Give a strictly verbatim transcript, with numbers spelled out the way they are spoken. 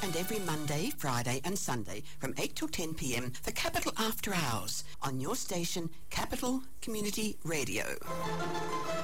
and every Monday, Friday and Sunday from eight till ten p m for Capital After Hours on your station, Capital Community Radio.